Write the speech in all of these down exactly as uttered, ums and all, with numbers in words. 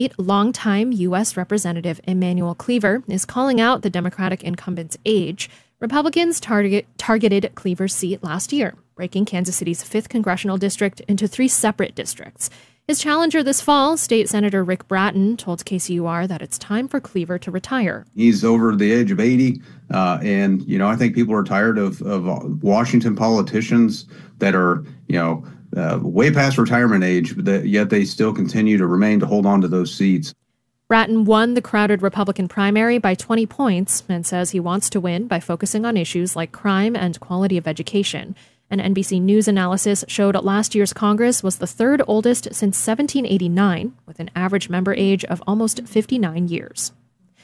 Longtime U S Representative Emanuel Cleaver is calling out the Democratic incumbent's age. Republicans target, targeted Cleaver's seat last year, breaking Kansas City's fifth congressional district into three separate districts. His challenger this fall, State Senator Rick Bratton, told K C U R that it's time for Cleaver to retire. He's over the age of eighty, uh, and, you know, I think people are tired of, of Washington politicians that are, you know, uh, way past retirement age, but that, yet they still continue to remain to hold on to those seats. Bratton won the crowded Republican primary by twenty points and says he wants to win by focusing on issues like crime and quality of education. An N B C News analysis showed last year's Congress was the third oldest since seventeen eighty-nine, with an average member age of almost fifty-nine years.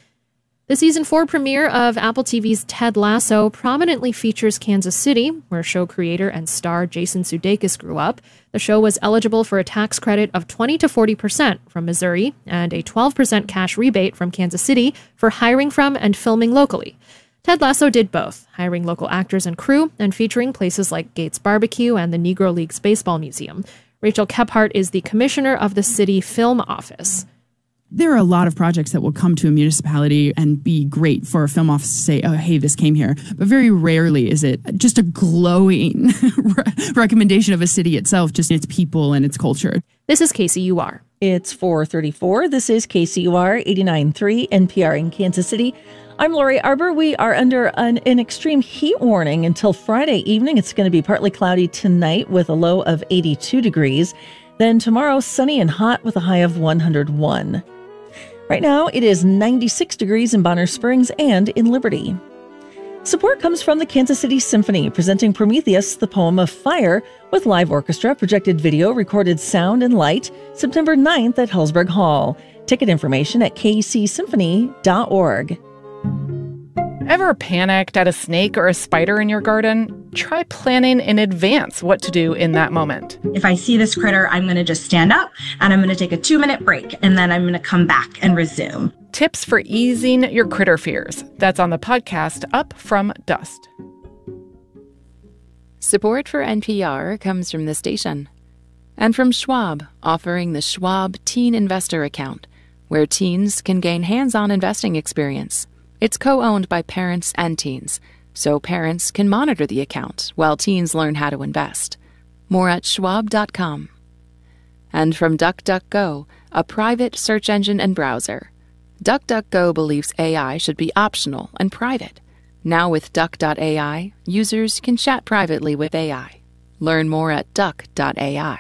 The season four premiere of Apple T V's Ted Lasso prominently features Kansas City, where show creator and star Jason Sudeikis grew up. The show was eligible for a tax credit of twenty to forty percent from Missouri and a twelve percent cash rebate from Kansas City for hiring from and filming locally. Ted Lasso did both, hiring local actors and crew and featuring places like Gates Barbecue and the Negro Leagues Baseball Museum. Rachel Kephart is the commissioner of the city film office. There are a lot of projects that will come to a municipality and be great for a film office to say, oh, hey, this came here. But very rarely is it just a glowing recommendation of a city itself, just its people and its culture. This is K C U R. It's four thirty-four. This is K C U R eighty-nine point three N P R in Kansas City. I'm Lori Arbor. We are under an, an extreme heat warning until Friday evening. It's going to be partly cloudy tonight with a low of eighty-two degrees. Then tomorrow, sunny and hot with a high of one hundred one. Right now, it is ninety-six degrees in Bonner Springs and in Liberty. Support comes from the Kansas City Symphony, presenting Prometheus, the Poem of Fire, with live orchestra, projected video, recorded sound, and light, September ninth at Hellsberg Hall. Ticket information at k c symphony dot org. Ever panicked at a snake or a spider in your garden? Try planning in advance what to do in that moment. If I see this critter, I'm going to just stand up and I'm going to take a two-minute break, and then I'm going to come back and resume. Tips for easing your critter fears. That's on the podcast Up From Dust. Support for N P R comes from the station and from Schwab, offering the Schwab Teen Investor Account, where teens can gain hands-on investing experience. It's co-owned by parents and teens, so parents can monitor the account while teens learn how to invest. More at schwab dot com. And from DuckDuckGo, a private search engine and browser. DuckDuckGo believes A I should be optional and private. Now with Duck dot A I, users can chat privately with A I. Learn more at duck dot A I.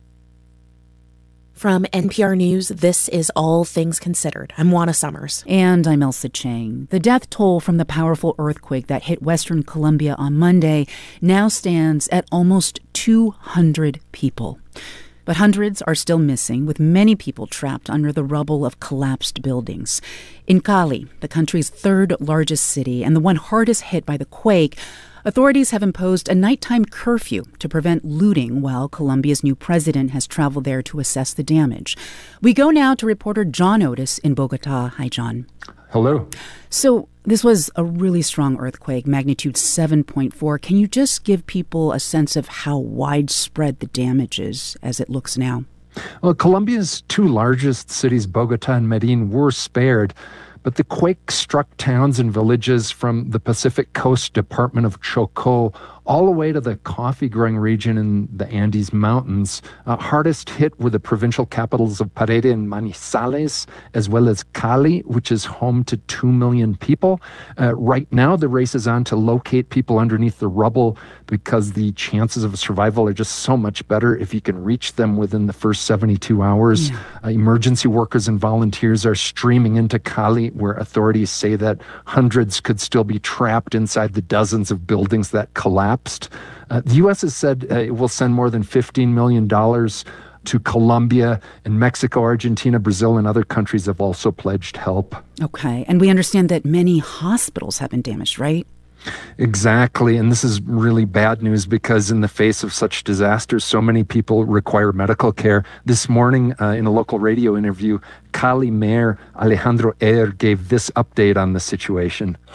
From N P R News, this is All Things Considered. I'm Juana Summers. And I'm Elsa Chang. The death toll from the powerful earthquake that hit Western Colombia on Monday now stands at almost two hundred people. But hundreds are still missing, with many people trapped under the rubble of collapsed buildings. In Cali, the country's third largest city and the one hardest hit by the quake, authorities have imposed a nighttime curfew to prevent looting while Colombia's new president has traveled there to assess the damage. We go now to reporter John Otis in Bogota. Hi, John. Hello. So this was a really strong earthquake, magnitude seven point four. Can you just give people a sense of how widespread the damage is as it looks now? Well, Colombia's two largest cities, Bogota and Medellin, were spared. But the quake struck towns and villages from the Pacific Coast Department of Chocó all the way to the coffee-growing region in the Andes Mountains. Uh, hardest hit were the provincial capitals of Paredes and Manizales, as well as Cali, which is home to two million people. Uh, right now, the race is on to locate people underneath the rubble because the chances of survival are just so much better if you can reach them within the first seventy-two hours. Yeah. Uh, emergency workers and volunteers are streaming into Cali, where authorities say that hundreds could still be trapped inside the dozens of buildings that collapsed. Uh, the U S has said uh, it will send more than fifteen million dollars to Colombia, and Mexico, Argentina, Brazil, and other countries have also pledged help. Okay, and we understand that many hospitals have been damaged, right? Exactly, and this is really bad news because in the face of such disasters, so many people require medical care. This morning, uh, in a local radio interview, Cali Mayor Alejandro Eder gave this update on the situation.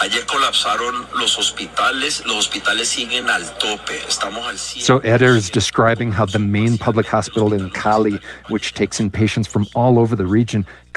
So Eder is describing how the main public hospital in Cali, which takes in patients from all over the region,